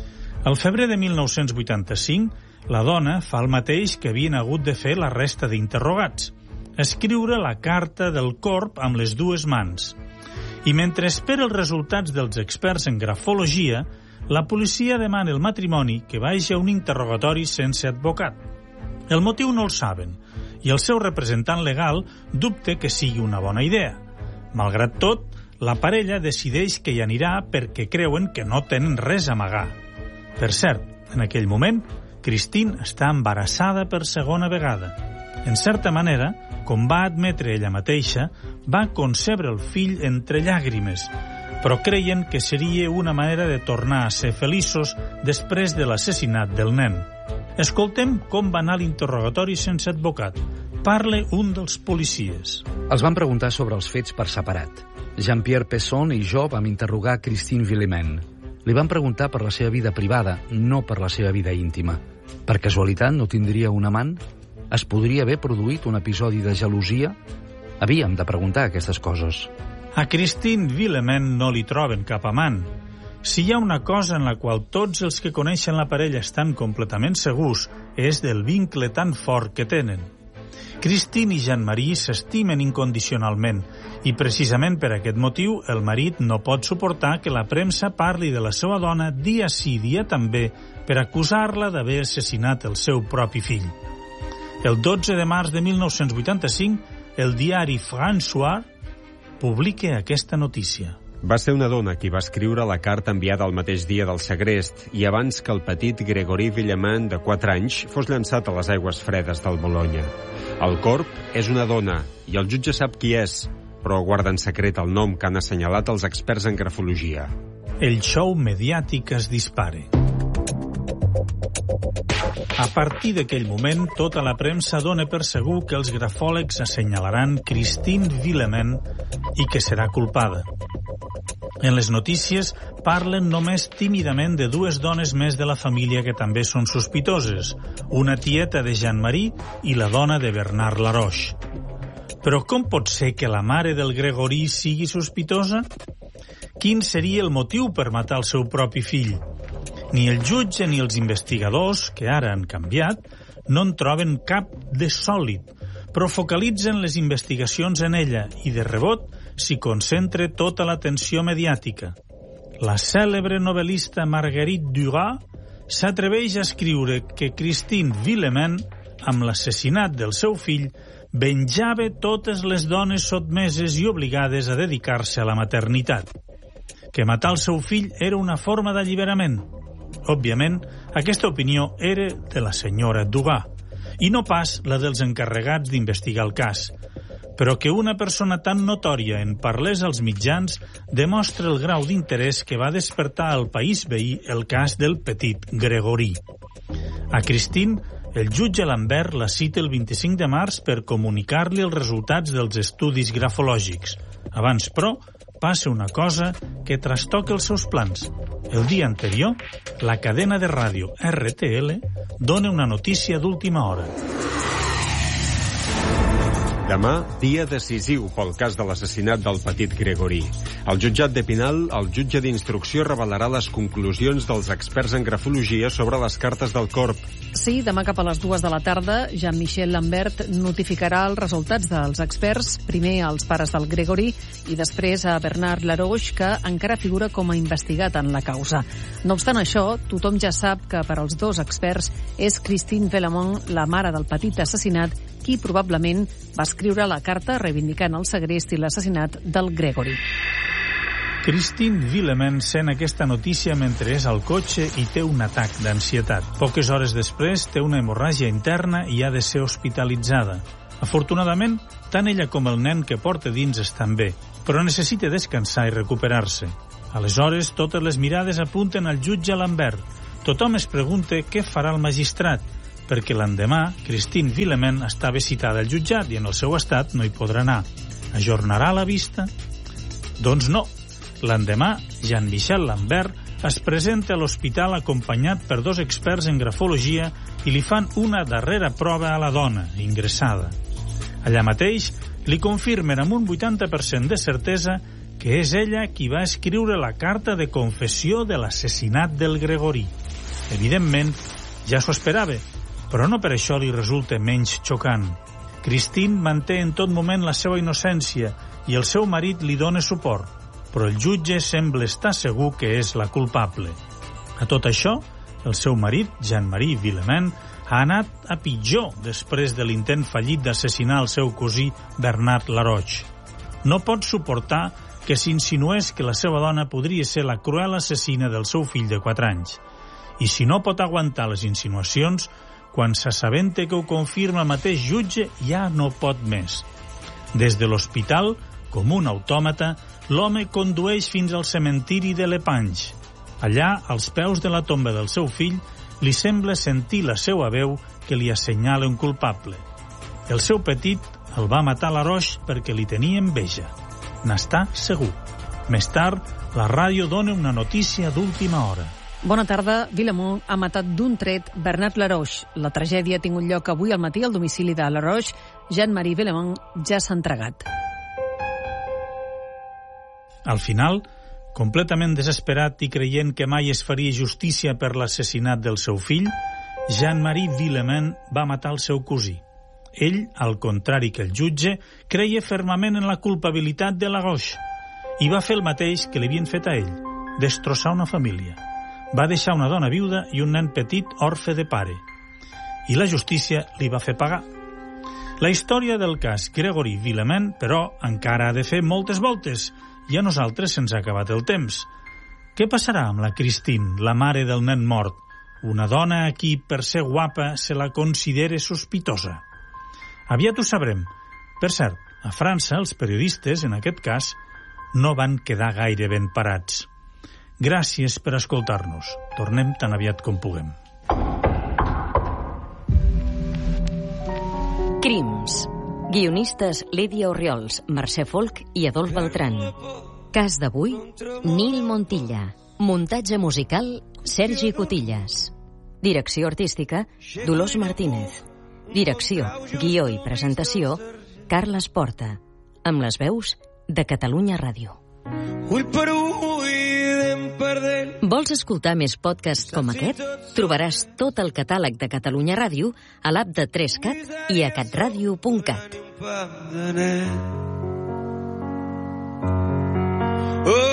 Al febrer de mil nou-cents vuitanta-cinc, la dona fa el mateix que havien hagut de fer la resta d'interrogats, escriure la carta del corp amb les dues mans. I mentre espera els resultats dels experts en grafologia, la policia demana el matrimoni que vagi a un interrogatori sense advocat. El motiu no el saben, i el seu representant legal dubta que sigui una bona idea. Malgrat tot, la parella decideix que hi anirà perquè creuen que no tenen res a amagar. Per cert, en aquell moment, Christine està embarassada per segona vegada. En certa manera, com va admetre ella mateixa, va concebre el fill entre llàgrimes, però creien que seria una manera de tornar a ser feliços després de l'assassinat del nen. Escoltem com va anar l'interrogatori sense advocat. Parla un dels policies. Els van preguntar sobre els fets per separat. Jean-Pierre Pesson i jo vam interrogar Christine Villemain. Li van preguntar per la seva vida privada, no per la seva vida íntima. Per casualitat no tindria un amant? Es podria haver produït un episodi de gelosia? Havíem de preguntar aquestes coses. A Christine Villemain no li troben cap amant. Si hi ha una cosa en la qual tots els que coneixen la parella estan completament segurs, és del vincle tan fort que tenen. Christine i Jean-Marie s'estimen incondicionalment i precisament per aquest motiu el marit no pot suportar que la premsa parli de la seva dona dia sí dia també per acusar-la d'haver assassinat el seu propi fill. El dotze de març de mil nou-cents vuitanta-cinc, el diari François publica aquesta notícia. Va ser una dona qui va escriure la carta enviada el mateix dia del segrest i abans que el petit Grégory Villemain, de quatre anys, fos llançat a les aigües fredes del Bolonya. El corp és una dona i el jutge sap qui és, però guarda en secret el nom que han assenyalat els experts en grafologia. El show mediàtic es dispara. A partir d'aquell moment, tota la premsa dona per segur que els grafòlegs assenyalaran Christine Villemain i que serà culpada. En les notícies parlen només tímidament de dues dones més de la família que també són sospitoses, una tieta de Jean-Marie i la dona de Bernard Laroche. Però com pot ser que la mare del Grégory sigui sospitosa? Quin seria el motiu per matar el seu propi fill? Ni el jutge ni els investigadors, que ara han canviat, no en troben cap de sòlid, però focalitzen les investigacions en ella i, de rebot, s'hi concentra tota l'atenció mediàtica. La cèlebre novel·lista Marguerite Duras s'atreveix a escriure que Christine Villemain, amb l'assassinat del seu fill, venjava totes les dones sotmeses i obligades a dedicar-se a la maternitat. Que matar el seu fill era una forma d'alliberament. Òbviament, aquesta opinió era de la senyora Dugas, i no pas la dels encarregats d'investigar el cas. Però que una persona tan notòria en parlés als mitjans demostra el grau d'interès que va despertar al país veí el cas del petit Grégory. A Christine, el jutge Lambert la cita el vint-i-cinc de març per comunicar-li els resultats dels estudis grafològics. Abans, però, passa una cosa que trastoca els seus plans. El dia anterior, la cadena de ràdio R T L dona una notícia d'última hora. Demà, dia decisiu pel cas de l'assassinat del petit Gregorí. Al jutjat d'Epinal, el jutge d'instrucció revelarà les conclusions dels experts en grafologia sobre les cartes del corp. Sí, demà cap a les dues de la tarda, Jean-Michel Lambert notificarà els resultats dels experts, primer als pares del Gregorí i després a Bernard Laroche, que encara figura com a investigat en la causa. No obstant això, tothom ja sap que per als dos experts és Christine Villemont, la mare del petit assassinat, qui probablement va escriure la carta reivindicant el segrest i l'assassinat del Gregory. Christine Villemont sent aquesta notícia mentre és al cotxe i té un atac d'ansietat. Poques hores després té una hemorràgia interna i ha de ser hospitalitzada. Afortunadament, tant ella com el nen que porta dins estan bé, però necessita descansar i recuperar-se. Aleshores, totes les mirades apunten al jutge Lambert. Tothom es pregunta què farà el magistrat, perquè l'endemà Christine Villemont estava citada al jutjat i en el seu estat no hi podrà anar. Ajornarà la vista? Doncs no. L'endemà, Jean-Michel Lambert es presenta a l'hospital acompanyat per dos experts en grafologia i li fan una darrera prova a la dona, ingressada. Allà mateix li confirmen amb un vuitanta per cent de certesa que és ella qui va escriure la carta de confessió de l'assassinat del Gregorí. Evidentment, ja s'ho esperava, però no per això li resulta menys xocant. Christine manté en tot moment la seva innocència i el seu marit li dona suport, però el jutge sembla estar segur que és la culpable. A tot això, el seu marit, Jean-Marie Villemont, ha anat a pitjor després de l'intent fallit d'assassinar el seu cosí Bernard Laroche. No pot suportar que s'insinués que la seva dona podria ser la cruel assassina del seu fill de quatre anys. I si no pot aguantar les insinuacions, quan s'assabenta que ho confirma el mateix jutge, ja no pot més. Des de l'hospital, com un autòmata, l'home condueix fins al cementiri de Lepange. Allà, als peus de la tomba del seu fill, li sembla sentir la seva veu que li assenyala un culpable. El seu petit el va matar Laroche perquè li tenia enveja. N'està segur. Més tard, la ràdio dona una notícia d'última hora. Bona tarda. Villemont ha matat d'un tret Bernard Laroche. La tragèdia ha tingut lloc avui al matí al domicili de Laroche. Jean-Marie Villemont ja s'ha entregat. Al final, completament desesperat i creient que mai es faria justícia per l'assassinat del seu fill, Jean-Marie Villemont va matar el seu cosí. Ell, al contrari que el jutge, creia fermament en la culpabilitat de Laroche i va fer el mateix que li havien fet a ell, destrossar una família. Va deixar una dona viuda i un nen petit orfe de pare. I la justícia li va fer pagar. La història del cas Gregory Villemont, però, encara ha de fer moltes voltes i a nosaltres se'ns ha acabat el temps. Què passarà amb la Christine, la mare del nen mort? Una dona a qui, per ser guapa, se la considera sospitosa. Aviat ho sabrem. Per cert, a França, els periodistes, en aquest cas, no van quedar gaire ben parats. Gràcies per escoltar-nos. Tornem tan aviat com puguem. Crims. Guionistes Lídia Orriols, Mercè Folk i Adolf Beltrán. Cas d'avui, Nil Montilla. Muntatge musical, Sergi Cotillas. Direcció artística, Dolors Martínez. Direcció, guió i presentació, Carles Porta. Amb les veus de Catalunya Ràdio. Ull per ull anem perdent. Vols escoltar més podcasts com aquest? Trobaràs tot el catàleg de Catalunya Ràdio a l'app de tres cat i a catradio punt cat. Oh